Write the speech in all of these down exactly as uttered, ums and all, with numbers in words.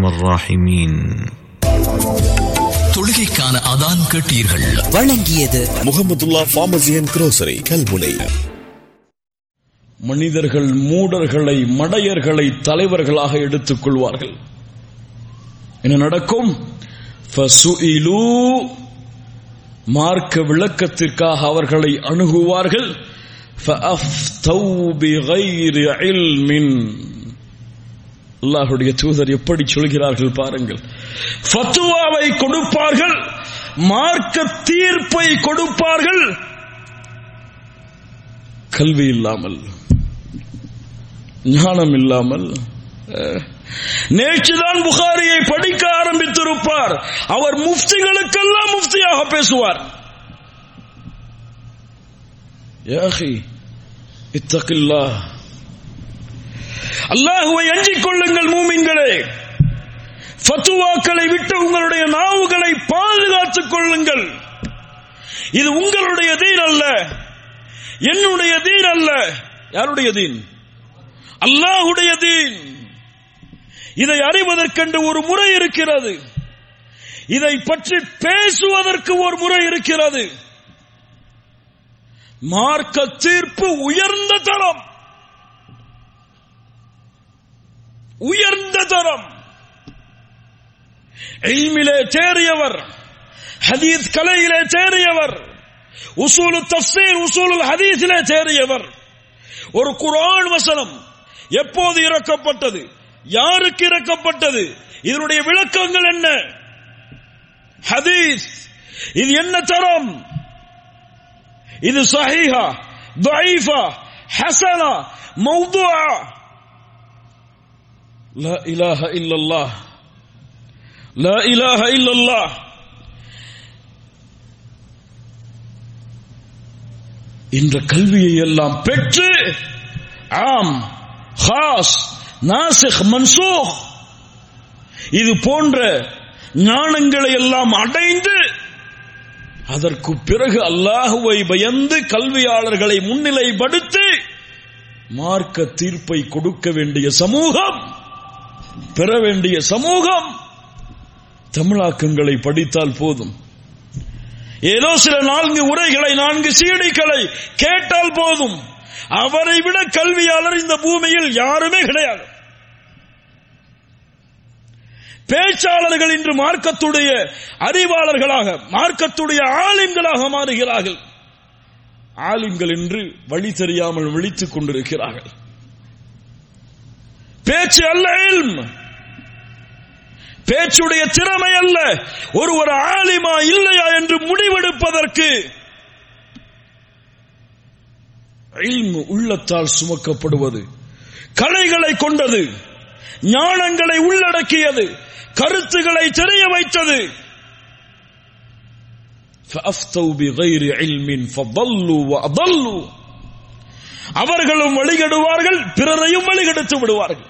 அர்ஹமர் ராஹிமீன். தொழுகைக்கான அதான் கேட்டீர்கள். வழங்கியது Mahmudullah pharmacy and grocery Kalmunai. மனிதர்கள் மூடர்களை மடையர்களை தலைவர்களாக எடுத்துக் கொள்வார்கள். என்ன நடக்கும்? ஃபசுஇலு, மார்க்க விளக்கத்திற்காக அவர்களை அணுகுவார்கள். ஃபஅஃப்தௌ பிகைரி இல்மின். அல்லாஹ்வுடைய தூதர் எப்படி சொல்கிறார்கள் பாருங்கள். ஃபத்வாவை கொடுப்பார்கள், மார்க்க தீர்ப்பை கொடுப்பார்கள், கல்வி இல்லாமல், ஞானம் இல்லாமல். நேற்றுதான் புகாரியை படிக்க ஆரம்பித்திருப்பார். அவர் முஃப்திகளுக்கெல்லாம் முஃப்தியாக பேசுவார். யா அஹி இத்தகில்லாஹ், அல்லாஹ்வை அஞ்சிக் கொள்ளுங்கள் மூமின்களே. ஃபத்வாக்களை விட்டு உங்களுடைய நாவுகளை பாதுகாத்துக் கொள்ளுங்கள். இது உங்களுடைய தீன் அல்ல, என்னுடைய தீன் அல்ல. யாருடைய தீன்? அல்லாஹ்வுடைய தீன். இதை அறிவதற்கென்று ஒரு முறை இருக்கிறது, இதை பற்றி பேசுவதற்கு ஒரு முறை இருக்கிறது. மார்க்க தீர்ப்பு உயர்ந்த தரம், உயர்ந்த தரம். இல்மிலே தேறியவர், ஹதீஸ் கலையிலே தேறியவர், உசூலு தஃசீர் உசூலுல் ஹதீஸிலே தேறியவர். ஒரு குர்ஆன் வசனம் எப்போது இறக்கப்பட்டது, யாருக்கு இறக்கப்பட்டது, இதனுடைய விளக்கங்கள் என்ன, ஹதீஸ் இது என்ன தரம், இது சஹீஹா, தஈஃபா, ஹஸனா, மௌதுஆ. லா இலாஹ இல்லல்லாஹ், லா இலாஹ இல்லல்லாஹ். இந்த கல்வியை எல்லாம் பெற்று ஆம், ஹாஸ், நாசிக், மன்சூக் இது போன்ற ஞானங்களை எல்லாம் அடைந்து அதற்கு பிறகு அல்லாஹ்வை பயந்து கல்வியாளர்களை முன்னிலைப்படுத்தி மார்க்க தீர்ப்பை கொடுக்க வேண்டிய சமூகம், பெற வேண்டிய சமூகம் தமிழாக்கங்களை படித்தால் போதும். ஏதோ சில நான்கு உரைகளை, நான்கு சீடிகளை கேட்டால் போதும். அவரை விட கல்வியாளர் இந்த பூமியில் யாருமே கிடையாது. பேச்சாளர்கள் இன்று மார்க்கத்துடைய அறிவாளர்களாக, மார்க்கத்துடைய ஆலிம்களாக மாறுகிறார்கள். ஆலிம்கள் என்று வழி தெரியாமல் விழித்துக் கொண்டிருக்கிறார்கள். பேச்சு அல்ல இல்ம், பேச்சுடைய திறமை அல்ல. ஒருவர் ஆலிமா இல்லையா என்று முடிவெடுப்பதற்கு இல்ம் உள்ளத்தால் சுமக்கப்படுவது, கலைகளை கொண்டது, ஞானங்களை உள்ளடக்கியது, கருத்துக்களை தெரிய வைத்தது. فَأَفْتَوْا بِغَيْرِ عِلْمٍ فَضَلُّوا وَأَضَلُّوا. அவர்களும் வழிகெடுவார்கள், பிறரையும் வழிகெடுத்து விடுவார்கள்.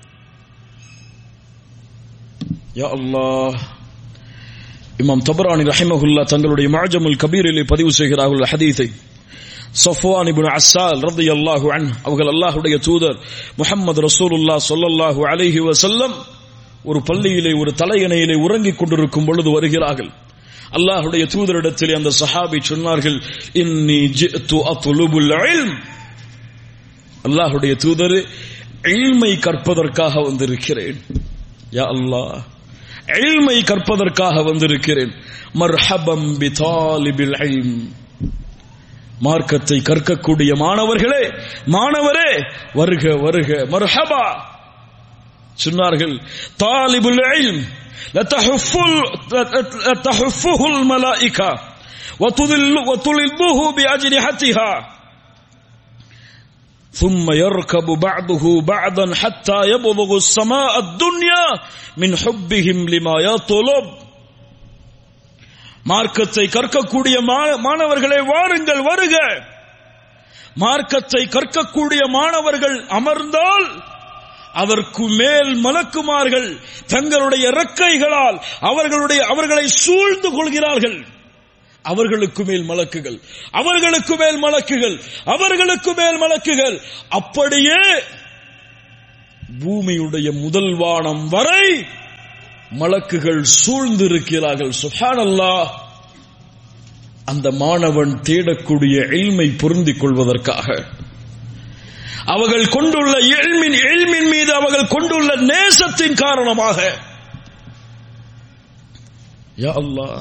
யா அல்லாஹ். இமாம் தபரானி ரஹிமஹுல்லா தங்களுடைய முஅஜமுல் கபீரிலே பதிவு செய்கிறார்கள் ஹதீஸை. சஃப்வான் இப்னு அஸ்ஸால் ரலியல்லாஹு அன்ஹு அவர்கள் அல்லாஹ்வுடைய தூதர் முஹம்மது ரசூலுல்லாஹ் ஸல்லல்லாஹு அலைஹி வஸல்லம் ஒரு பள்ளியிலே ஒரு தலையணையிலே உறங்கிக் கொண்டிருக்கும் பொழுது வருகிறார்கள். அல்லாஹ்வுடைய தூதரிடத்திலே அந்த சஹாபி சொன்னார்கள், இன்னி ஜிஅது அத்லுபுல் இல்ம். அல்லாஹ்வுடைய தூதரே, இல்மை கற்பதற்காக வந்திருக்கிறேன். யா அல்லாஹ், இல்மை கற்பதற்காக வந்திருக்கிறேன். மர்ஹபம் பிதாலிபில் இல்ம். மார்க்கத்தை கற்கக்கூடிய மாணவர்களே, மாணவரே வருக வருக, மர்ஹபா சொன்னார்கள். தாலிபுல் இல்ம் லதஹஃபுல் மலாயிகா வதுலில்லுஹு பிஅஜ்னிஹத்திஹா ثم يركب بعضه بعضا حتى يبلغ السماء الدنيا من حبهم لما يطلب. மார்க்கத்தை கற்கக்கூடிய மாணவர்களே வாருங்கள் வருக. மார்க்கத்தை கற்கக்கூடிய மாணவர்கள் அமர்ந்தால் அதற்கு மேல் மலக்குமார்கள் தங்களுடைய இறக்கைகளால் அவர்களுடைய அவர்களை சூழ்ந்து கொள்கிறார்கள். அவர்களுக்கு மேல் மலக்குகள், அவர்களுக்கு மேல் மலக்குகள், அவர்களுக்கு மேல் மலக்குகள். அப்படியே பூமியுடைய முதல் வானம் வரை மலக்குகள் சூழ்ந்திருக்கிறார்கள். சுப்ஹானல்லாஹ். அந்த மாணவன் தேடக்கூடிய இல்மை பொருந்திக் கொள்வதற்காக, அவர்கள் கொண்டுள்ள இல்மின் இல்மின் மீது அவர்கள் கொண்டுள்ள நேசத்தின் காரணமாக, யா அல்லாஹ்,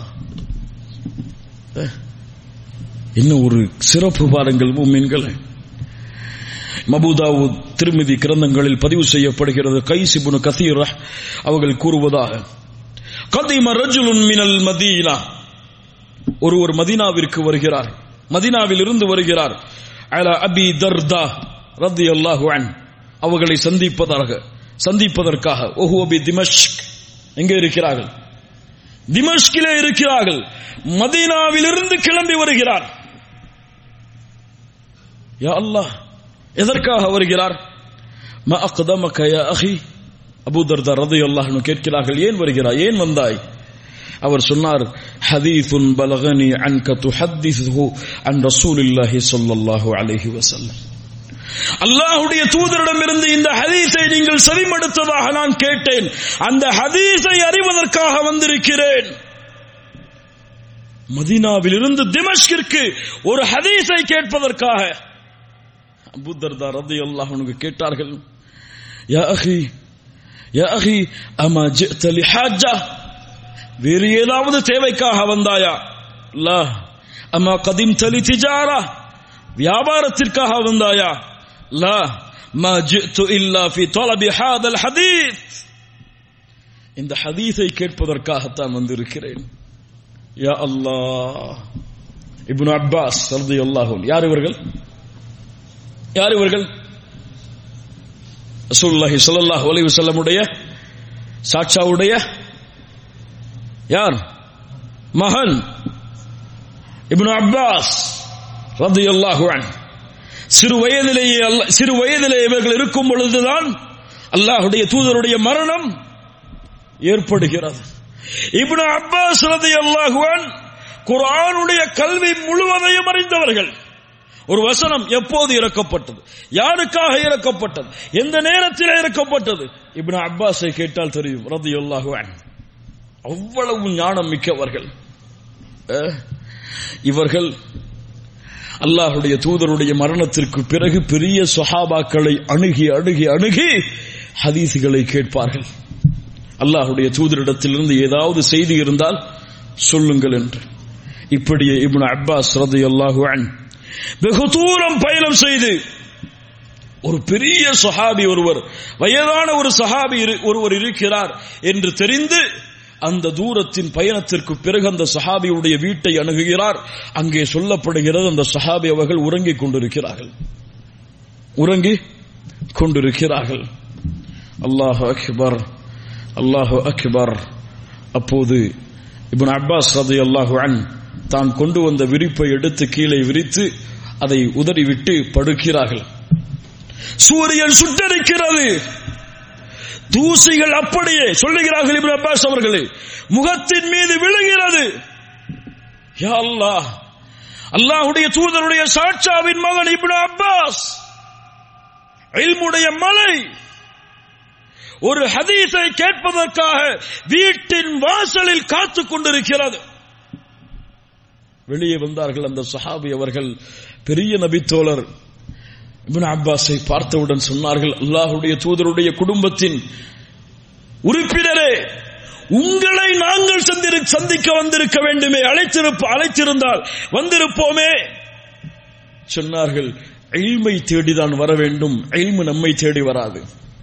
இன்னும் ஒரு சிறப்பு பாருங்கள் முஃமின்களே. அபூ தாவூத், திர்மிதி கிரந்தங்களில் பதிவு செய்யப்படுகிறது. கைஸ் இப்னு கஸீர் அவர்கள் கூறுவதாக, கதிம ரஜுலுன் மினல் மதீனா, ஒருவர் மதீனாவிற்கு வருகிறார், மதீனாவில் இருந்து வருகிறார். அலா அபி தர்தா ரலியல்லாஹு அன்ஹு, அவர்களை சந்திப்பதாக சந்திப்பதற்காக. வஹுவ பி திமஷ்க், எங்கே இருக்கிறார்கள்? திமஷ்கிலே இருக்கிறார்கள். மதீனாவில் இருந்து கிளம்பி வருகிறார். யா அல்லாஹ், எதற்காக வருகிறார்? மா அக்தமக யா அஹி, அபூ தர்தா ரலியல்லாஹு அன்ஹு கேட்கிறார்கள், ஏன் வருகிறாய், ஏன் வந்தாய்? அவர் சொன்னார், ஹதீஸுன் பலகனி அன்க துஹத்திஸு அன் ரசூலில்லாஹி ஸல்லல்லாஹு அலைஹி வஸல்லம், அல்லாஹ்வுடைய தூதரிடமிருந்து இந்த ஹதீஸை நீங்கள் செவிமடுத்ததாக நான் கேட்டேன். அந்த ஹதீஸை அறிவதற்காக வந்திருக்கிறேன். மதீனாவில் இருந்து திமஷ்கிற்கு ஒரு ஹதீஸை கேட்பதற்காக. அபூ தர்தா ரலியல்லாஹு அன்ஹு கேட்டார்கள், யா அஹி யா அஹி அமா ஜிஅத லிஹாஜா, வேறு ஏதாவது தேவைக்காக வந்தாயா? லா. அமா கதிம்த லிதிஜாரா, வியாபாரத்திற்காக வந்தாயா? லா. மா ஜிஅது இல்லா ஃபி தலபி ஹாதல் ஹதீஸ், இந்த ஹதீஸை கேட்பதற்காகத்தான் வந்திருக்கிறேன். யா அல்லாஹ். இப்னு அப்பாஸ் ரலியல்லாஹு அன்ஹு, யார் இவர்கள்? யார் இவர்கள்? ரசூலுல்லாஹி ஸல்லல்லாஹு அலைஹி வஸல்லம் உடைய சாட்சாவுடைய யார்? மகன் இப்னு அப்பாஸ் ரலியல்லாஹு அன்ஹு. சிறு வயதிலேயே சிறு வயதிலே இவர்கள் இருக்கும் பொழுதுதான் அல்லாஹ்வுடைய தூதருடைய மரணம் ஏற்படுகிறது. இப்னு அப்பாஸ் ரலியல்லாஹு அன்ஹு குர்ஆனுடைய கல்வி முழுவதையும் அறிந்தவர்கள். ஒரு வசனம் எப்போது இறக்கப்பட்டது, யாருக்காக இறக்கப்பட்டது, எந்த நேரத்தில் இறக்கப்பட்டது, இப்னு அப்பாஸை கேட்டால் தெரியும் ரலியல்லாஹு அன்ஹு. அவ்வளவு ஞானம் மிக்கவர்கள் இவர்கள். அல்லாஹ்வுடைய தூதருடைய மரணத்திற்கு பிறகு பெரிய சஹாபாக்களை அணுகி அணுகி அணுகி ஹதீஸ்களை கேட்பார்கள். அல்லாஹ்வுடைய தூதரிடத்திலிருந்து ஏதாவது செய்தி இருந்தால் சொல்லுங்கள் என்று. இப்படியே இப்னு அப்பாஸ் ரலியல்லாஹு அன்ஹு வெகு தூரம் பயணம் செய்து ஒரு பெரிய சஹாபி ஒருவர், வயதான ஒரு சஹாபி ஒருவர் இருக்கிறார் என்று தெரிந்து அந்த தூரத்தின் பயணத்திற்கு பிறகு அந்த சஹாபியுடைய வீட்டை அணுகுகிறார். அங்கே சொல்லப்படுகிறது, அந்த சஹாபி அவர்கள் உறங்கிக் கொண்டிருக்கிறார்கள் உறங்கி கொண்டிருக்கிறார்கள் அல்லாஹு அக்பர், அல்லாஹு அக்பர். அப்போது இப்னு அப்பாஸ் ரலியல்லாஹு அன்ஹு தான் கொண்டு வந்த விரிப்பை எடுத்து கீழே விரித்து அதை உதறிவிட்டு படுக்கிறார்கள். சூரியன் சுட்டரிக்கிறது, தூசிகள் அப்படியே சொல்லுகிறார்கள் இப்னு அப்பாஸ் அவர்களே முகத்தின் மீது விழுகிறது. யா அல்லாஹ், அல்லாஹ்வுடைய தூதருடைய சாட்சாவின் மகன் இப்னு அப்பாஸ், இல்முடைய மலை, ஒரு ஹதீஸை கேட்பதற்காக வீட்டின் வாசலில் காத்துக் கொண்டிருக்கிறது. வெளியே வந்தார்கள் அந்த சஹாபி அவர்கள். பெரிய நபித்தோழர் இப்னு அப்பாஸை பார்த்தவுடன் சொன்னார்கள், அல்லாஹ்வுடைய தூதருடைய குடும்பத்தின் உறுப்பினரே, உங்களை நாங்கள் சந்திக்க வந்திருக்க வேண்டுமே, அழைத்திருப்ப அழைத்திருந்தால் வந்திருப்போமே. சொன்னார்கள், இல்மை தேடிதான் வர வேண்டும், இல்மு நம்மை தேடி வராது,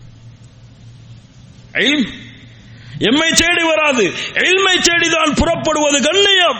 இல்ம் எம்மை தேடி வராது, இல்மை தேடிதான் புறப்படுவது கண்ணியம்.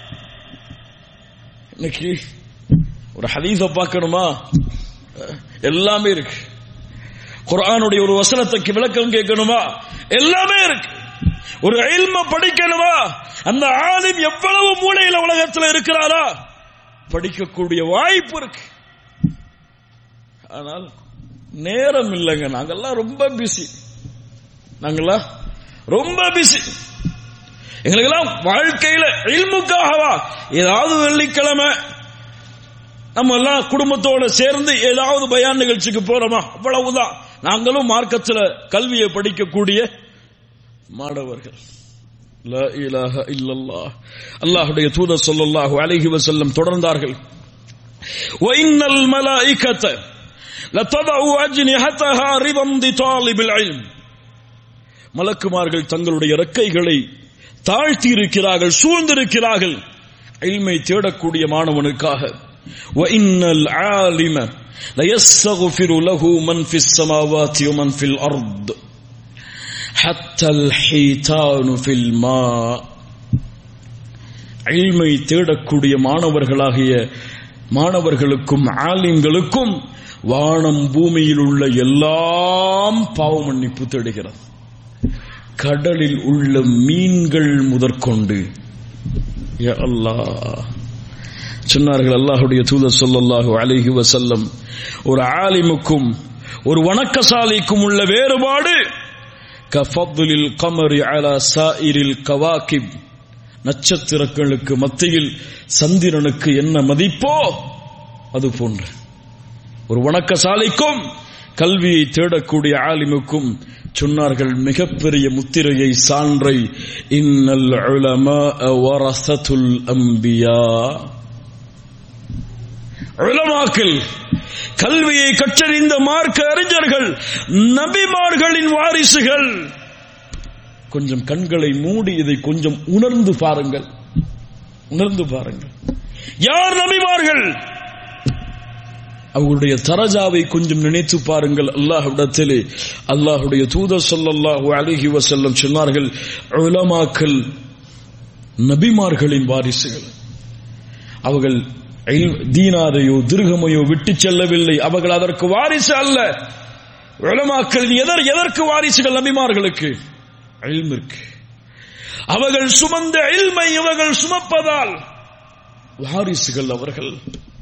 இன்னைக்கு ஒரு ஹதீஸை பார்க்கணுமா, எல்லாமே இருக்கு. குர்ஆனுடைய ஒரு வசனத்துக்கு விளக்கம் கேட்கணுமா, எல்லாமே இருக்கு. ஒரு இல்ம படிக்கணுமா, அந்த ஆலிம் எவ்வளவு மூலையில உலகத்தில் இருக்கிறாரா, படிக்கக்கூடிய வாய்ப்பு இருக்கு. ஆனால் நேரம் இல்லைங்க. நாங்கெல்லாம் ரொம்ப பிஸி, நாங்கெல்லாம் ரொம்ப பிஸி. எங்களுக்கெல்லாம் வாழ்க்கையில இல்முக்காகவா ஏதாவது வெள்ளிக்கிழமை நம்ம எல்லாம் குடும்பத்தோட சேர்ந்து ஏதாவது பயான் நிகழ்ச்சிக்கு போறோமா, அவ்வளவுதான். நாங்களும் மார்க்கத்தில் கல்வியை படிக்கக்கூடிய மாணவர்கள். லா இலாஹ இல்லல்லாஹ். அல்லாஹ்வுடைய தூதர் ஸல்லல்லாஹு அலைஹி வஸல்லம் தொடர்ந்தார்கள், வ இன்னல் மலாயிகத லததஉ அஜ்னிஹதஹா ரிதம் லிதாலிபில் இல்ம். மலக்குமார்கள் தங்களுடைய இறக்கைகளை தாழ்த்தி இருக்கிறார்கள், சூழ்ந்திருக்கிறார்கள் இல்மை தேடக்கூடிய மாணவனுக்காக. வ இன்னல் ஆலிம லயஸ்தக்ஃபிரு லஹு மன் ஃபிஸ் ஸமாவாதி வ மன் ஃபில் அர்த் ஹத்தல் ஹீதானு ஃபில் மா. இல்மை தேடக்கூடிய மாணவர்களாகிய மாணவர்களுக்கும் ஆலிம்களுக்கும் வானம் பூமியில் உள்ள எல்லாம் பாவ மன்னிப்பு தேடுகிறது. கடலில் உள்ள மீன்கள் முதற்கொண்டு. யா அல்லாஹ் சொன்னார்கள் அல்லாஹ்வுடைய தூதர் ஸல்லல்லாஹு அலைஹி வஸல்லம், ஒரு ஆலிமுக்கும் ஒரு வணக்கசாலிக்கும் உள்ள வேறுபாடு கஃபத்லில் கமரி அலா சாயிரில் கவாகிப். நட்சத்திரங்களுக்கு மத்தியில் சந்திரனுக்கு என்ன மதிப்போ அது போன்று ஒரு வணக்கசாலிக்கும் கல்வியை தேடக்கூடிய ஆலிமுக்கும் சொன்னார்கள் மிகப்பெரிய முத்திரையை, சான்றை, இன்னல் உலமாஅ வரஸத்துல் அன்பியா. உலமாக்கள் கல்வியை கற்றறிந்த மார்க்க அறிஞர்கள் நபிமார்களின் வாரிசுகள். கொஞ்சம் கண்களை மூடி இதை கொஞ்சம் உணர்ந்து பாருங்கள், உணர்ந்து பாருங்கள். யார் நபிமார்கள்? அவர்களுடைய தரஜாவை கொஞ்சம் நினைத்து பாருங்கள். அல்லாஹ்விடத்திலே அல்லாஹ்வுடைய தூதர் ஸல்லல்லாஹு அலைஹி வஸல்லம் சொன்னார்கள், உலமாக்கள் நபிமார்களின் வாரிசுகள். அவர்கள் தீனாரையோ திர்ஹமையோ விட்டு செல்லவில்லை, அவர்கள் அதற்கு வாரிசு அல்ல. உலமாக்கள் எதர் எதற்கு வாரிசுகள்? நபிமார்களுக்கு, இல்மிற்கு. அவர்கள் சுமந்த இல்மை இவர்கள் சுமப்பதால் வாரிசுகள் அவர்கள்.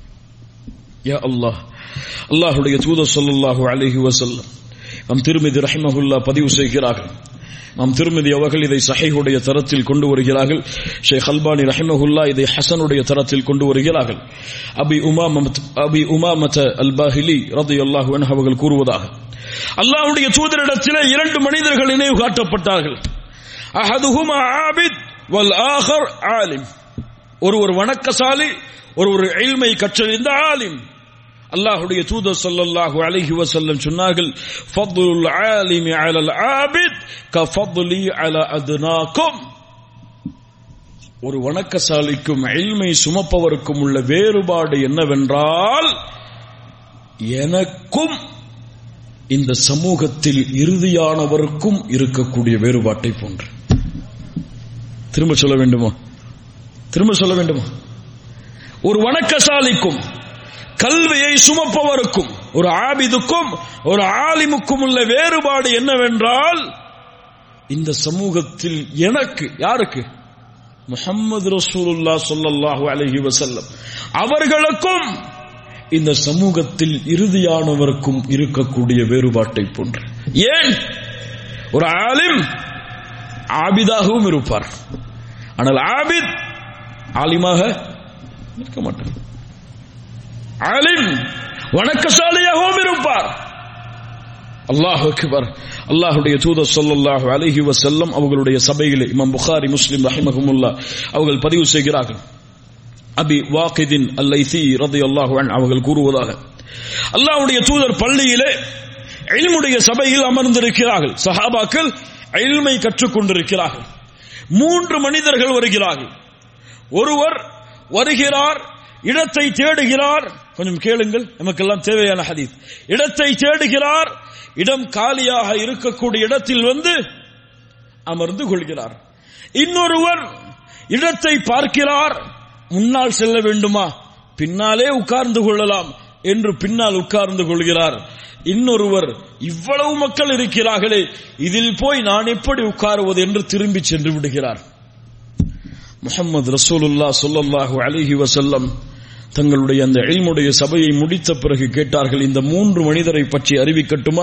யா அல்லாஹ், அல்லாஹ்வுடைய தூதர் ஸல்லல்லாஹு அலைஹி வஸல்லம் நம் திருமிதி ரஹிமஹுல்லாஹ் பதிவு செய்கிறார்கள். நாம் திருமிதி அவர்கள் இதை ஸஹீஹுடைய தரத்தில் கொண்டு வருகிறார்கள். ஷேக் அல்பானி ரஹிமஹுல்லாஹ் இதை ஹஸனுடைய தரத்தில் கொண்டு வருகிறார்கள். அபி உமாமத் அபி உமாமத் அல்-பாஹிலி ரலியல்லாஹு அன்ஹு அவர்கள் கூறுவதாக, அல்லாஹ்வுடைய தூதரிடத்திலே இரண்டு மனிதர்கள் நினைவு காட்டப்பட்டார்கள். அஹதுஹுமா ஆபித் வல் ஆகர் ஆலிம். ஒருவர் வணக்கசாலி, ஒருவர் இல்மை கற்றறிந்த ஆலிம். அல்லாஹ்வுடைய தூதர் ஸல்லல்லாஹு அலைஹி வஸல்லம் சொன்னார்கள், ஃபض்லுல் ஆலிமி அலல் ஆபித் கஃபض்லி அலா அத்னாக்கும். ஒரு வணக்கசாலிக்கும் இல்மை சுமப்பவருக்கும் உள்ள வேறுபாடு என்னவென்றால், எனக்கும் இந்த சமூகத்தில் இறுதியானவருக்கும் இருக்கக்கூடிய வேறுபாட்டை போன்று. திரும்ப சொல்ல வேண்டுமா? திரும்ப சொல்ல வேண்டுமா? ஒரு வணக்கசாலிக்கும் கல்வியை சுமப்பவருக்கும் ஒரு ஆபிதுக்கும் ஒரு ஆலிமுக்கும் உள்ள வேறுபாடு என்னவென்றால், இந்த சமூகத்தில் எனக்கு, யாருக்கு? முஹம்மது ரசூலுல்லாஹ் ஸல்லல்லாஹு அலைஹி வஸல்லம் அவர்களுக்கும் இந்த சமூகத்தில் இறுதியானவருக்கும் இருக்கக்கூடிய வேறுபாட்டை போன்று. ஏன்? ஒரு ஆலிம் ஆபிதாகவும் இருப்பார், ஆனால் ஆபித் ஆலிமாக இருக்க மாட்டார். ஆலிம் வணக்கசாலியாகவும் இருப்பார். அல்லாஹ் அக்பர். அல்லாஹ்வுடைய தூதர் ஸல்லல்லாஹு அலைஹி வஸல்லம் அவர்களுடைய சபையிலே இமாம் புகாரி, முஸ்லிம் ரஹிமஹுமுல்லாஹ் அவர்கள் பதிவு செய்கிறார்கள். அபி வாகிதின் அல்-லைசி ரலியல்லாஹு அன்ஹு அவர்கள் கூறுவதாக, அல்லாஹ்வுடைய தூதர் பள்ளியிலே இல்முடைய சபையில் அமர்ந்திருக்கிறார்கள். சஹாபாக்கள் இல்மை கற்றுக் கொண்டிருக்கிறார்கள். மூன்று மனிதர்கள் வருகிறார்கள். ஒருவர் வருகிறார், இடத்தை தேடுகிறார். கொஞ்சம் கேளுங்கள், நமக்கெல்லாம் தேவையான ஹதீஸ். இடத்தை தேடுகிறார், இடம் காலியாக இருக்கக்கூடிய இடத்தில் வந்து அமர்ந்து கொள்கிறார். இன்னொருவர் இடத்தை பார்க்கிறார், முன்னால் செல்ல வேண்டுமா, பின்னாலே உட்கார்ந்து கொள்ளலாம் என்று பின்னால் உட்கார்ந்து கொள்கிறார். இன்னொருவர் இவ்வளவு மக்கள் இருக்கிறார்களே, இதில் போய் நான் எப்படி உட்காருவது என்று திரும்பி சென்று விடுகிறார். முஹம்மது ரசூலுல்லாஹ் ஸல்லல்லாஹு அலைஹி வஸல்லம் தங்களுடைய அந்த இல்முடைய சபையை முடித்த பிறகு கேட்டார்கள், இந்த மூன்று மனிதரை பற்றி அறிவிக்கட்டுமா?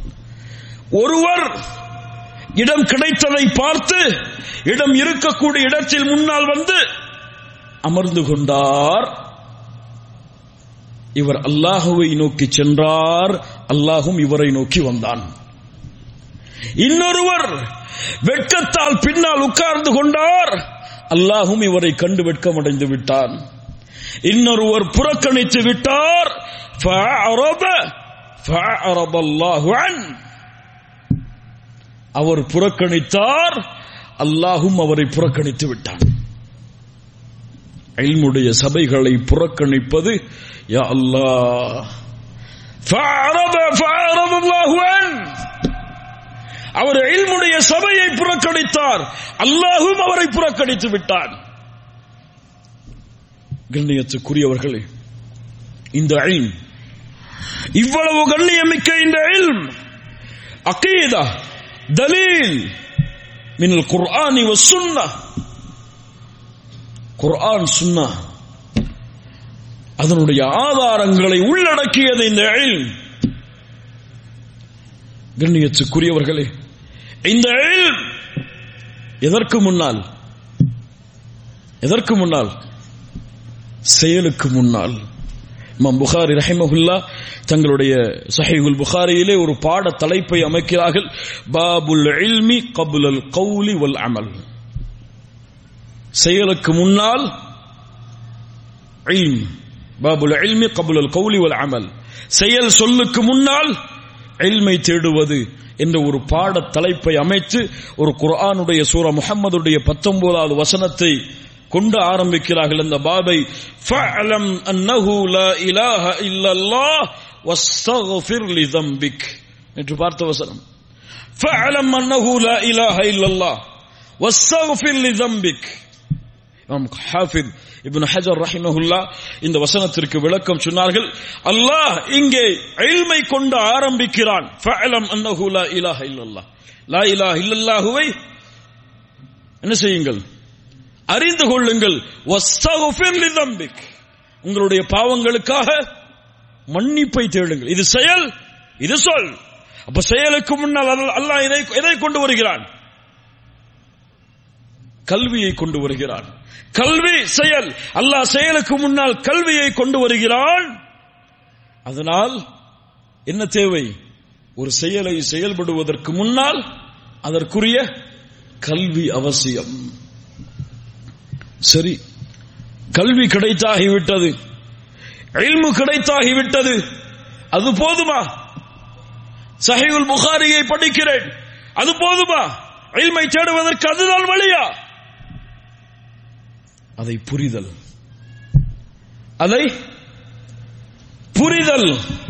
ஒருவர் இடம் கிடைத்ததை பார்த்து இடம் இருக்கக்கூடிய இடத்தில் முன்னால் வந்து அமர்ந்து கொண்டார். இவர் அல்லாஹுவை நோக்கி சென்றார், அல்லாஹும் இவரை நோக்கி வந்தான். இன்னொருவர் வெட்கத்தால் பின்னால் உட்கார்ந்து கொண்டார், அல்லாஹும் இவரை கண்டு வெட்கமடைந்து விட்டான். இன்னொருவர் புறக்கணித்து விட்டார், அவர் புறக்கணித்தார், அல்லாஹும் அவரை புறக்கணித்து விட்டான். இல்முடைய சபைகளை புறக்கணிப்பது யா அல்லாஹ், அவர் இல்முடைய சபையை புறக்கணித்தார், அல்லாஹும் அவரை புறக்கணித்து விட்டான். கண்ணியத்துக்குரியவர்களே, இந்த இல்ம், இவ்வளவு கண்ணியமிக்க இந்த இல்ம் அகீதா தலீல் மினல் குர்ஆனி வஸ் சுன்னah, குர்ஆன் சுன்னா அதனுடைய ஆதாரங்களை உள்ளடக்கியது இந்த இல்ம். கண்ணியத்துக்குரியவர்களே, இந்த இல்ம் எதற்கு முன்னால் எதற்கு முன்னால் செயலுக்கு முன்னால். இமாம் புகாரி ரஹிமஹுல்லாஹ் தங்களுடைய ஸஹீஹுல் புகாரியிலே ஒரு பாட தலைப்பை அமைக்கிறார்கள், பாபுல் இல்மி கப்லல் கௌலி வல் அமல். செயலுக்கு முன்னால் இல்ம், பாபுல் இல்மி கப்லல் கௌலி வல் அமல், செயல் சொல்லுக்கு முன்னால் இல்மை தேடுவது என்ற ஒரு பாட தலைப்பை அமைத்து ஒரு குர்ஆனுடைய சூரா முஹம்மதுடைய பத்தொன்பதாவது வசனத்தை கொண்டு ஆரம்பிக்கிறார்கள். அந்த பாபை ஃபஅலம் அன்னஹு லா இலாஹ இல்லல்லாஹ் வஸ்தக்ஃபிர் லிதம்பிக் என்று பார்த்த வசனம். ஃபஅலம் அன்னஹு லா இலாஹ இல்லல்லாஹ் வஸ்தக்ஃபிர் லிதம்பிக். இமாம் ஹாஃபிஸ் இப்னு ஹஜர் ரஹிமஹுல்லாஹ் இந்த வசனத்திற்கு விளக்கம் சொன்னார்கள். அல்லாஹ் இங்கே இல்மை கொண்டு ஆரம்பிக்கிறான். ஃபஅலம் அன்னஹு லா இலாஹ இல்லல்லாஹ், லா இலாஹ இல்லல்லாஹுவை என்ன செய்யுங்கள், அறிந்து கொள்ளுங்கள். வஸ்தக்ஃபிர் லிதம்பிக், உங்களுடைய பாவங்களுக்காக மன்னிப்பை தேடுங்கள். இது செயல், இது சொல். அப்ப செயலுக்கு முன்னால் அல்லாஹ் எதை எதை கொண்டு வருகிறான்? கல்வியை கொண்டு வருகிறான். கல்வி செயல், அல்லாஹ் செயலுக்கு முன்னால் கல்வியை கொண்டு வருகிறான். அதனால் என்ன தேவை? ஒரு செயலை செயல்படுவதற்கு முன்னால் அதற்குரிய கல்வி அவசியம். சரி, கல்வி கிடைத்தாகிவிட்டது, இல்மு கிடைத்தாகிவிட்டது, அது போதுமா? ஸஹீஹுல் புகாரியை படிக்கிறேன், அது போதுமா? இல்மை தேடுவதற்கு அதுதான் வழியா? அதை புரிதல், அதை புரிதல்.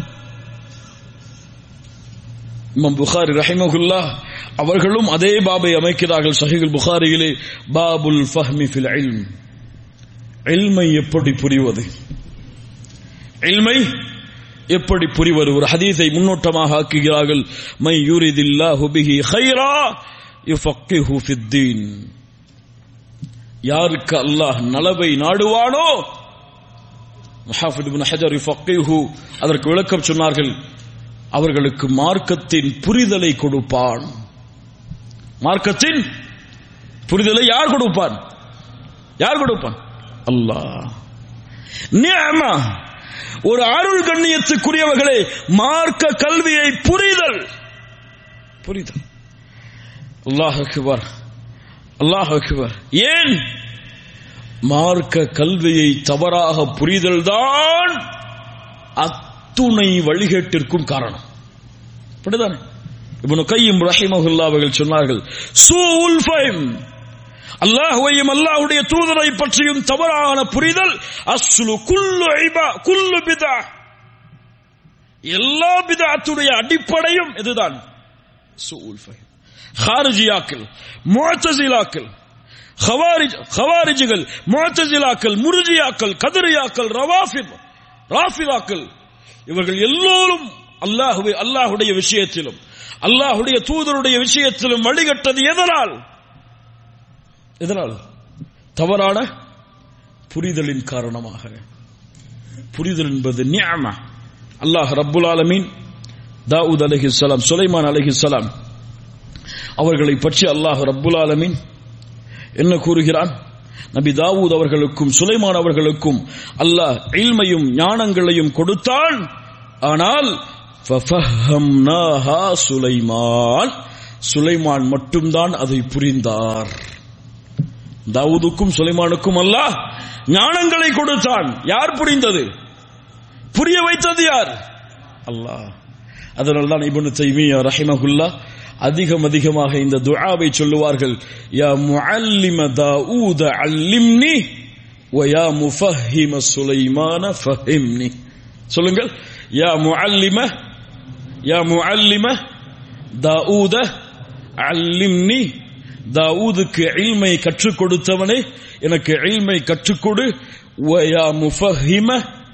இமாம் புகாரி ரஹிமஹுல்லாஹ் அவர்களும் அதே பாபை அமைக்கிறார்கள் ஸஹீஹுல் புகாரியிலே, பாபுல் ஃபஹ்மி ஃபில் இல்ம், இல்மை எப்படி புரிவது, இல்மை எப்படி புரிவது. ஒரு ஹதீஸை முன்னோட்டமாக ஆக்குகிறார்கள், மை யுரிதில்லாஹு பிஹி கைரா யுஃபக்கிஹு ஃபித்தீன். யாருக்கு அல்லாஹ் நலவை நாடுவானோ, ஹாஃபிஸ் இப்னு ஹஜர் யுஃபக்கிஹு அதற்கு விளக்கம் சொன்னார்கள், அவர்களுக்கு மார்க்கத்தின் புரிதலை கொடுப்பான். மார்க்கத்தின் புரிதலை யார் கொடுப்பான்? யார் கொடுப்பான்? அல்லாஹ். நிஅமா, ஒரு அருள் கண்ணியத்துக்குரியவர்களே, மார்க்க கல்வியை புரிதல், புரிதல். அல்லாஹ் அக்பர், அல்லாஹ் அக்பர். ஏன்? மார்க்க கல்வியை தவறாக புரிதல் தான் அத்துணை வழிகேட்டிற்கும் காரணம். அப்படிதானே? இப்னு கய்யிம் ரஹிமஹுல்லாஹ் அவர்கள் சொன்னார்கள், சூஉல் ஃபஹம், அல்லாஹ்வையும் அல்லாஹ்வுடைய தூதரை பற்றியும் தவறான புரிதல் அஸ்லு குல்லு இபா குல்லு பிதா, எல்லா பிதஅத்துடைய அடிப்படையும் இதுதான். சூஉல் ஃபஹம். ஹாரிஜியாக்கள், முஅ்தஸிலாக்கள், ஹவாரிஜ் ஹவாரிஜிகள், முஅ்தஸிலாக்கள், முர்ஜியாக்கள், கதரியாக்கள், ரவாஃபித் ராஃபிதாக்கள், இவர்கள் எல்லோரும் அல்லாஹ்வை அல்லாஹ்வுடைய விஷயத்திலும் அல்லாஹ்வுடைய தூதருடைய விஷயத்திலும் வழிகட்டது எதனால்? எதனால்? தவறான புரிதலின் காரணமாக. புரிதல் என்பது நிஅமா. அல்லாஹ் ரப்புல் ஆலமீன் தாவூத் அலைஹிஸ்ஸலாம், சுலைமான் அலைஹிஸ்ஸலாம் அவர்களை பற்றி அல்லாஹ் ரப்புல் ஆலமீன் என்ன கூறுகிறான்? நபி தாவூத் அவர்களுக்கும் சுலைமான் அவர்களுக்கும் அல்லாஹ் இல்மையும் ஞானங்களையும் கொடுத்தான். ஆனால் ஃபஃபஹம்னாஹா சுலைமான், சுலைமான் மட்டும்தான் அதை புரிந்தார். தாவூதுக்கும் சுலைமானுக்கும் அல்லாஹ் ஞானங்களை கொடுத்தான். யார் புரிந்தது? புரிய வைத்தது யார்? அல்லாஹ். அதனால்தான் இப்னு தைமிய்யா ரஹிமஹுல்லாஹ் அதிகம் அதிகமாக இந்த துஆவை சொல்லுவார்கள். யா முஅல்லிம தாவூத அல்லிம்னி வ யா முஃபஹிம சுலைமான ஃபஹிம்னி. சொல்லுங்கள். யா முஅல்லிம யா முஅல்லிம தாவூத அல்லிம்னி. தாவூதுக்கு இல்மை கற்றுக் கொடுத்தவனே எனக்கு இல்மை கற்றுக்கொடு. வ யா முஃபஹிம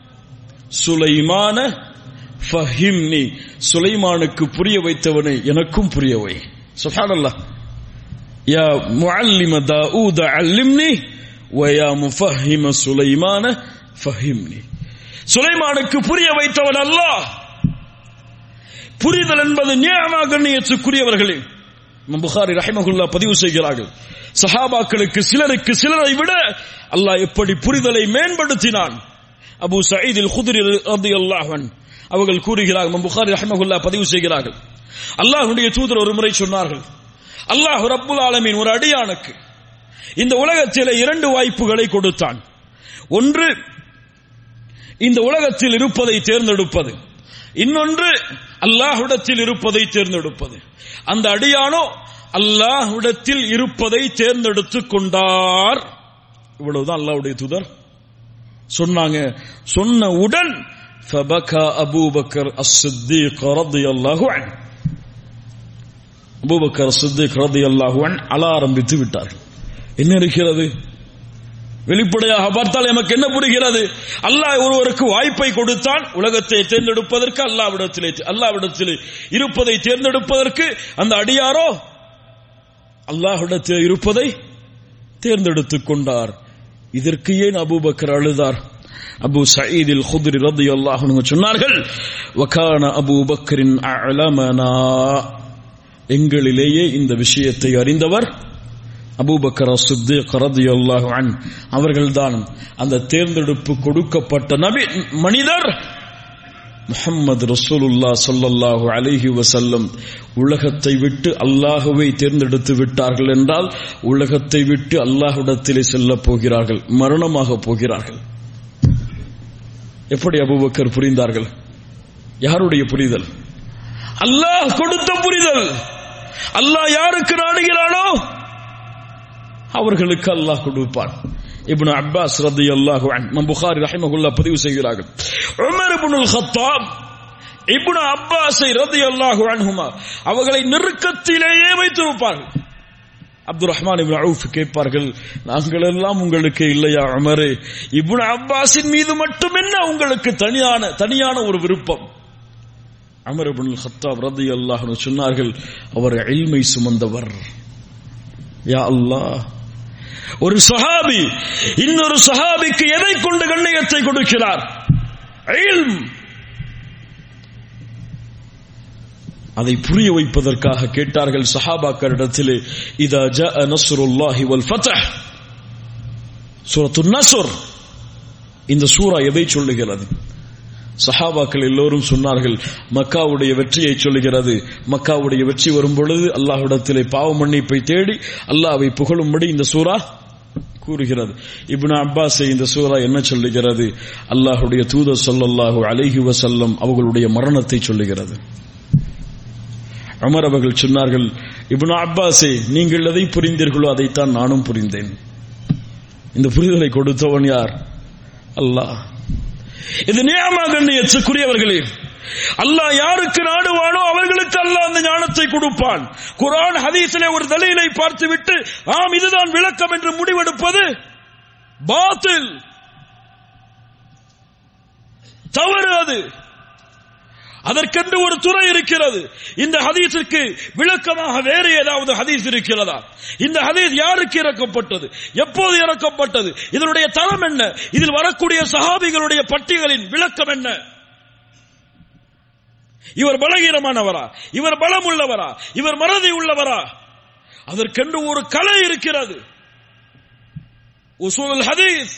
சுலைமான ஃபஹிம்னி. சுலைமானுக்கு புரிய வைத்தவனை எனக்கும் புரிய வை. சுப்ஹானல்லாஹ். யா முஅல்லிம தாவூத அல்லிம்னி வ யா முஃபஹிம சுலைமான ஃபஹிம்னி. சுலைமானுக்கு புரிய வைத்தவன் அல்லாஹ். புரிதல் என்பது நிஅமா கண்ணியத்துக்குரியவர்களே. இமாம் புகாரி ரஹிமஹுல்லாஹ் பதிவு செய்கிறார்கள், சஹாபாக்களுக்கு சிலருக்கு சிலரை விட அல்லாஹ் எப்படி புரிதலை மேம்படுத்தினான். அபூ சயீத் அல் குத்ரி ரலியல்லாஹு அன்ஹு அவர்கள் கூறுகிறார்கள், இமாம் புகாரி ரஹிமஹுல்லாஹ் பதிவு செய்கிறார்கள், அல்லாஹ்வுடைய தூதர் ஒரு முறை சொன்னார்கள், அல்லாஹ் ரப்புல் ஆலமீன் ஒரு அடியானுக்கு இந்த உலகத்திலே இரண்டு வாய்ப்புகளை கொடுத்தான். ஒன்று இந்த உலகத்தில் இருப்பதை தேர்ந்தெடுப்பது, இன்னொன்று அல்லாஹ்விடத்தில் இருப்பதை தேர்ந்தெடுப்பது. அந்த அடியானோ அல்லாஹ்விடத்தில் இருப்பதை தேர்ந்தெடுத்துக் கொண்டார். இவ்வளவுதான் அல்லாஹ்வுடைய தூதர் சொன்னாங்க. சொன்னவுடன் ஃபபகா அபூபக்கர் அஸ்-சித்தீக் ரலியல்லாஹு அன்ஹு அபூபக்கர் அஸ்-சித்தீக் ரலியல்லாஹு அன்ஹு அழ ஆரம்பித்து விட்டார்கள். என்ன இருக்கிறது? வெளிப்படையாக பார்த்தால் நமக்கு என்ன புரிகிறது? அல்லாஹ் ஒருவருக்கு வாய்ப்பை கொடுத்தான் உலகத்தை தேர்ந்தெடுப்பதற்கு, அல்லாஹ்விடத்திலே அல்லாஹ்விடத்திலே இருப்பதை தேர்ந்தெடுப்பதற்கு. அந்த அடியாரோ அல்லாஹ்விடத்தில் இருப்பதை தேர்ந்தெடுத்துக் கொண்டார். இதற்கு ஏன் அபூபக்கர் அழுதார்? அபூ சயீத் அல் குத்ரி ரலியல்லாஹு அன்ஹு சொன்னார்கள், வகான அபூபக்கரின் அலமனா. எங்களிலேயே இந்த விஷயத்தை அறிந்தவர் அபூபக்கர் அஸ்-சித்தீக் ரலியல்லாஹு அன்ஹு அவர்கள்தான். அந்த தேர்ந்தெடுப்பு கொடுக்கப்பட்ட நபி மனிதர் முஹம்மது ரசூலுல்லாஹ் ஸல்லல்லாஹு அலைஹி வஸல்லம். உலகத்தை விட்டு அல்லாஹ்வை தேர்ந்தெடுத்து விட்டார்கள் என்றால் உலகத்தை விட்டு அல்லாஹ்விடத்திலே செல்ல போகிறார்கள், மரணமாக போகிறார்கள். எப்படி அபூபக்கர் புரிந்தார்கள்? யாருடைய புரிதல்? அல்லாஹ் கொடுத்த புரிதல். அல்லாஹ் யாருக்கு நாடுகிறானோ அவர்களுக்கு அல்லாஹ் கொடுப்பான். இப்னு அப்பாஸ் ரலியல்லாஹு அன்ஹு இமாம் புகாரி ரஹிமஹுல்லாஹ் பதிவு செய்கிறார்கள், உமர் இப்னுல் கத்தாப் இப்னு அப்பாஸை ரலியல்லாஹு அன்ஹுமா அவர்களை நெருக்கத்திலேயே வைத்திருப்பார்கள். அப்துர் ரஹ்மான் இப்னு அவுஃப் கேட்பார்கள், நாங்கள் எல்லாம் உங்களுக்கு இல்லையா உமரே? இப்னு அப்பாஸின் மீது மட்டும் என்ன உங்களுக்கு தனியான தனியான ஒரு விருப்பம்? உமர் இப்னுல் கத்தாப் ரலியல்லாஹு அன்ஹு சொன்னார்கள், அவர் இல்மை சுமந்தவர். யா அல்லாஹ், ஒரு சஹாபி இன்னொரு சஹாபிக்கு எதை கொண்டு கண்ணியத்தை கொடுக்கிறார்? இல்ம். அதை புரிய வைப்பதற்காக கேட்டார்கள் சஹாபாக்களிடத்திலே, இதா ஜாஅ நஸ்ருல்லாஹி வல் ஃபத்ஹ், சூரத்துன் நஸ்ர், இந்த சூரா எதை சொல்லுகிறது? சஹாபாக்கள் எல்லோரும் சொன்னார்கள், மக்காவுடைய வெற்றியை சொல்லுகிறது. மக்காவுடைய வெற்றி வரும் பொழுது அல்லாஹ்விடத்திலே பாவ மன்னிப்பை தேடி அல்லாஹ்வை புகழும்படி இந்த சூரா கூறுகிறது. இப்னு அப்பாஸை இந்த சூரா என்ன சொல்லுகிறது? அல்லாஹ்வுடைய தூதர் ஸல்லல்லாஹு அலைஹி வஸல்லம் அவர்களுடைய மரணத்தை சொல்லுகிறது. உமர் அவர்கள் சொன்னார்கள், இப்னு அப்பாஸே, நீங்கள் எதை புரிந்தீர்களோ அதைத்தான் நானும் புரிந்தேன். இந்த புரிதலை கொடுத்தவன் யார்? அல்லாஹ். இது நியமா கண்ணியத்துக்குரியவர்களே. அல்லாஹ் யாருக்கு நாடுவானோ அவர்களுக்கு அல்லாஹ் அந்த ஞானத்தை கொடுப்பான். குர்ஆன் ஹதீஸிலே ஒரு தலீலை பார்த்துவிட்டு ஆம் இதுதான் விளக்கம் என்று முடிவெடுப்பது பாத்தில், தவறு. அது அதற்கென்று ஒரு துறை இருக்கிறது. இந்த ஹதீஸுக்கு விளக்கமாக வேறு ஏதாவது ஹதீஸ் இருக்கிறதா? இந்த ஹதீஸ் யாருக்கு இறக்கப்பட்டது? எப்போது இறக்கப்பட்டது? இதனுடைய தரம் என்ன? இதில் வரக்கூடிய சஹாபிகளுடைய பட்டியலின் விளக்கம் என்ன? இவர் பலகீனமானவரா? இவர் பலம் உள்ளவரா? இவர் மறதி உள்ளவரா? அதற்கென்று ஒரு கலை இருக்கிறது, உசூலுல் ஹதீஸ்.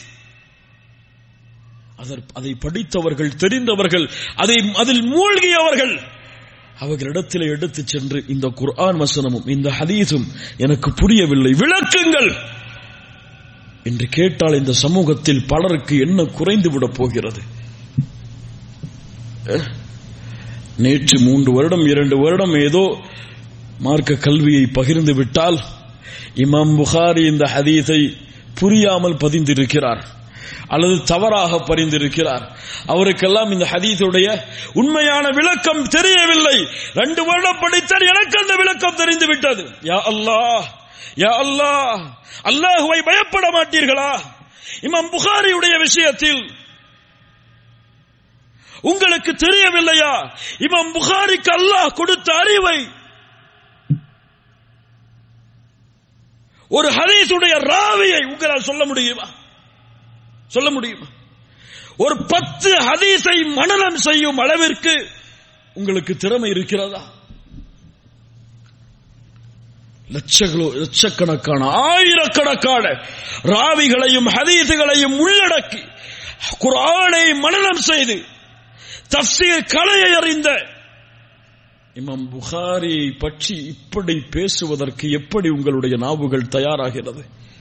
அதை படித்தவர்கள், தெரிந்தவர்கள், அதை அதில் மூழ்கியவர்கள். அவர்களிடத்தில் எடுத்து சென்று இந்த குர்ஆன் வசனமும் இந்த ஹதீஸும் எனக்கு புரியவில்லை, விளக்குங்கள் என்று கேட்டால் இந்த சமூகத்தில் பலருக்கு என்ன குறைந்து விட போகிறது? நேற்று மூன்று வருடம் இரண்டு வருடம் ஏதோ மார்க்க கல்வியை பகிர்ந்து விட்டால் இமாம் புகாரி இந்த ஹதீஸை புரியாமல் பதிந்திருக்கிறார் அல்லது தவறாக பரிந்திருக்கிறார். அவருக்கெல்லாம் இந்த ஹதீஸுடைய உண்மையான விளக்கம் தெரியவில்லை. ரெண்டு வருடம் படித்தால் எனக்கு அந்த விளக்கம் தெரிந்து விட்டது. யா அல்லாஹ், யா அல்லாஹ், அல்லாஹ்வை பயப்பட மாட்டீர்களா? இமாம் புகாரியுடைய விஷயத்தில் உங்களுக்கு தெரியவில்லையா? இமாம் புகாரிக்கு அல்லாஹ் கொடுத்த அறிவை ஒரு ஹதீஸுடைய ராவியை உங்களால் சொல்ல முடியுமா? சொல்ல முடியுமா? ஒரு பத்து ஹதீஸை மனனம் செய்யும் அளவிற்கு உங்களுக்கு திறமை இருக்கிறதா? லட்சங்களோ லட்சக்கணக்கான ஆயிரக்கணக்கான ராவிகளையும் ஹதீஸுகளையும் உள்ளடக்கி குர்ஆனை மனனம் செய்து தஃப்சீர் கலையை அறிந்த இமாம் புகாரியை பற்றி இப்படி பேசுவதற்கு எப்படி உங்களுடைய நாவுகள் தயாராகிறது?